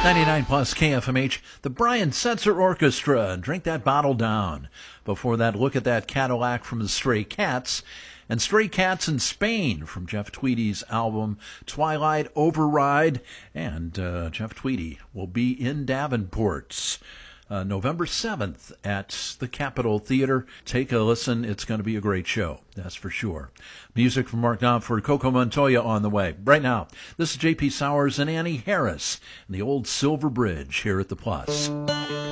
99 plus KFMH, the Brian Setzer Orchestra, Drink That Bottle Down. Before that, Look at That Cadillac from the Stray Cats, and Stray Cats in Spain from Jeff Tweedy's album Twilight Override. And Jeff Tweedy will be in Davenport November 7th at the Capitol Theater. Take a listen. It's going to be a great show, that's for sure. Music from Mark Knopfler, Coco Montoya on the way. Right now, this is J.P. Sowers and Annie Harris and the Old Silver Bridge here at the Plus.